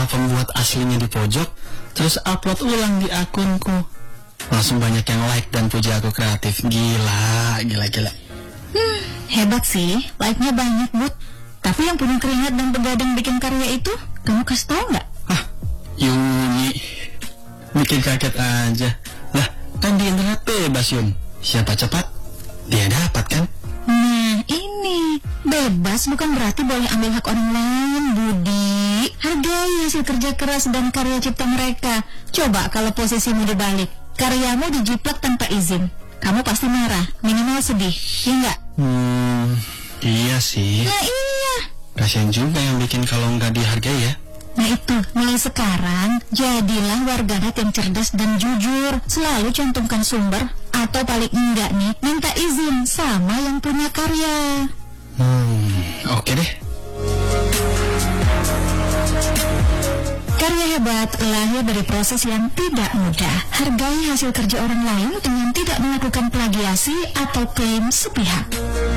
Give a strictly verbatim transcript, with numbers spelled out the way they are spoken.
pembuat aslinya di pojok, terus upload ulang di akunku. Langsung banyak yang like dan puji aku kreatif. Gila, gila, gila. Hmm, hebat sih, like-nya banyak, Bud. Tapi yang punya keringat dan begadang bikin karya itu, kamu kasih tau nggak? Hah, Yuni, bikin kaget aja. Lah, kan di internet bebas, Yun. Siapa cepat, dia dapat kan? Nah, ini bebas bukan berarti boleh ambil hak orang lain, Budi. Hargai hasil kerja keras dan karya cipta mereka. Coba kalau posisimu dibalik, karyamu dijiplak tanpa izin, kamu pasti marah, minimal sedih, ya enggak? Hmm, iya sih. Nah iya. Kasian juga yang bikin kalau nggak dihargai ya. Nah itu, mulai sekarang jadilah warganet yang cerdas dan jujur. Selalu cantumkan sumber, atau paling enggak nih, minta izin sama yang punya karya. Hmm, oke deh. Karya hebat lahir dari proses yang tidak mudah. Hargai hasil kerja orang lain dengan tidak melakukan plagiasi atau klaim sepihak.